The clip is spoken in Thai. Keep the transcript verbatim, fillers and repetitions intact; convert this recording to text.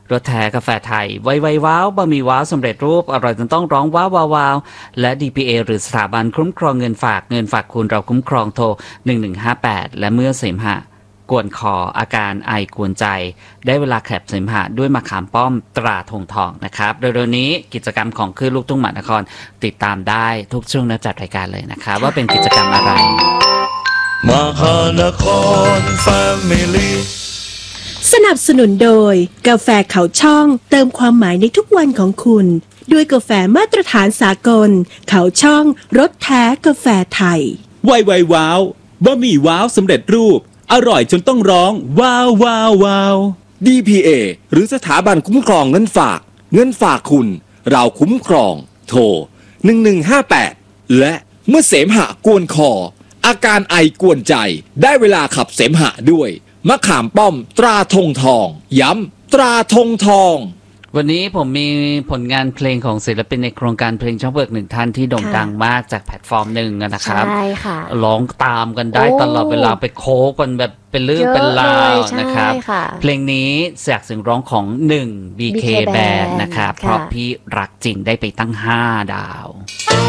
รสแท้กาแฟไทยไวไวว้าวบะหมี่ว้าวสำเร็จรูปอร่อยจนต้องร้องว้าวว้าวว้าวและ ดี พี เอ หรือสถาบันคุ้มครองเงินฝากเงินฝากคุณเราคุ้มครองโทรหนึ่งหนึ่งห้าแปดและเมื่อเสมหะกวนคออาการไอกวนใจได้เวลาแคบเสมหะด้วยมะขามป้อมตราธงทองนะครับเร็วๆนี้กิจกรรมของคลื่นลูกทุ่งมหานครติดตามได้ทุกช่วงนัดจัดรายการเลยนะครับว่าเป็นกิจกรรมอะไรมหานครแฟมิลี่สนับสนุนโดยกาแฟเขาช่องเติมความหมายในทุกวันของคุณด้วยกาแฟมาตรฐานสากลเขาช่องรสแท้กาแฟไทยไวไวว้าวบะหมี่ว้าวสำเร็จรูปอร่อยจนต้องร้องว้าวว้าวว้าวดี พี เอ หรือสถาบันคุ้มครองเงินฝากเงินฝากคุณเราคุ้มครองโทรหนึ่งหนึ่งห้าแปดและเมื่อเสมหะกวนคออาการไอกวนใจได้เวลาขับเสมหะด้วยมะขามป้อมตราธงทองย้ำตราธงทองวันนี้ผมมีผลงานเพลงของศิลปินในโครงการเพลงช่องเบิกหนึ่งท่านที่โด่งดังมากจากแพลตฟอร์มหนึ่งนะครับใช่ค่ะร้องตามกันได้ตลอดเวลาไปโค้กันแบบเป็นเรื่องเป็นราวนะครับเพลงนี้จากเสียงร้องของหนึ่ง บี เค Band นะครับเพราะพี่รักจริงได้ไปตั้งห้าดาว